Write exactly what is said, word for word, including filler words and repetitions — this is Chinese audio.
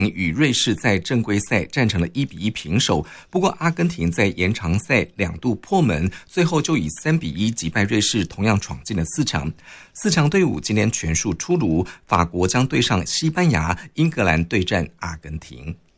与瑞士在正规赛战成了一比一平手，不过阿根廷在延长赛两度破门，最后就以三比一击败瑞士，同样闯进了四强。四强队伍今天全数出炉，法国将对上西班牙，英格兰对战阿根廷。